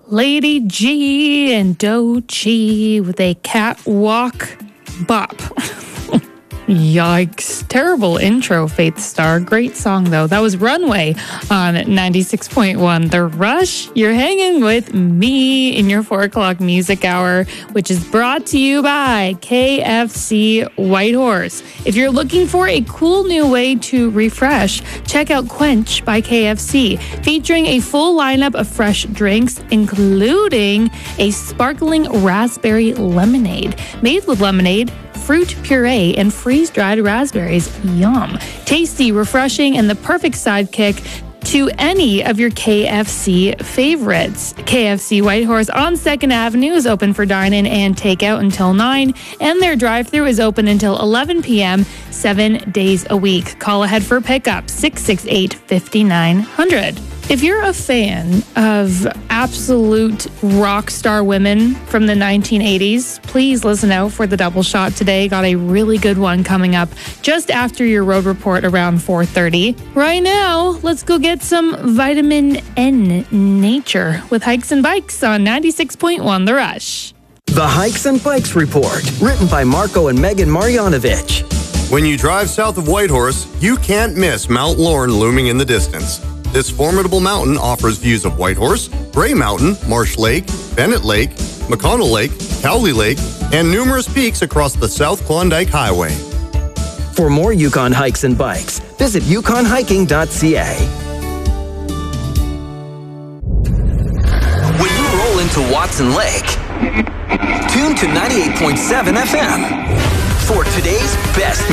Lady G and Doechii with a catwalk bop. Yikes. Terrible intro, Faith Star. Great song, though. That was Runway on 96.1 The Rush. You're hanging with me in your 4 o'clock music hour, which is brought to you by KFC Whitehorse. If you're looking for a cool new way to refresh, check out Quench by KFC, featuring a full lineup of fresh drinks, including a sparkling raspberry lemonade made with lemonade, fruit puree, and freeze-dried raspberries. Yum. Tasty, refreshing, and the perfect sidekick to any of your KFC favorites. KFC Whitehorse on 2nd Avenue is open for dine-in and takeout until 9, and their drive-thru is open until 11 p.m. 7 days a week. Call ahead for pickup, 668-5900. If you're a fan of absolute rock star women from the 1980s, please listen out for the double shot today. Got a really good one coming up just after your road report around 4:30. Right now, let's go get some vitamin N nature with Hikes and Bikes on 96.1 The Rush. The Hikes and Bikes Report, written by Marco and Megan Marjanovic. When you drive south of Whitehorse, you can't miss Mount Lorne looming in the distance. This formidable mountain offers views of Whitehorse, Gray Mountain, Marsh Lake, Bennett Lake, McConnell Lake, Cowley Lake, and numerous peaks across the South Klondike Highway. For more Yukon Hikes and Bikes, visit yukonhiking.ca. When you roll into Watson Lake, tune to 98.7 FM for today's best